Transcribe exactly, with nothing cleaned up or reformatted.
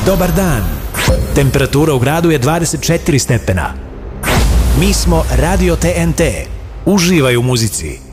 Dobar dan. Temperatura u gradu je dvadeset četiri stepena. Mi smo Radio T N T. Uživaj u muzici.